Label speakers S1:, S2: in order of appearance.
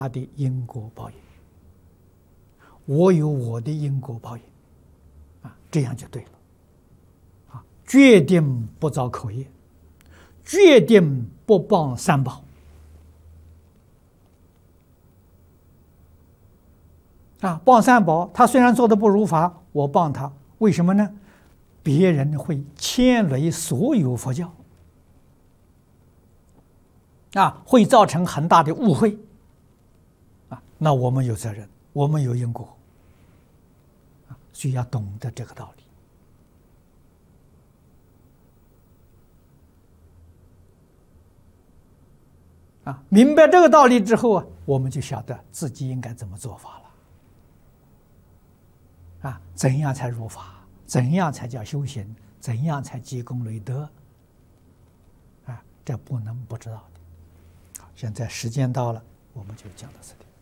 S1: 他的因果报应，我有我的因果报应，这样就对了，决定不造口业，决定不谤三宝，谤三宝，他虽然做的不如法，我谤他，为什么呢？别人会牵累所有佛教，会造成很大的误会，那我们有责任，我们有因果，所以要懂得这个道理。明白这个道理之后我们就晓得自己应该怎么做法了。怎样才入法？怎样才叫修行？怎样才积功累德？这不能不知道的。现在时间到了，我们就讲到这里。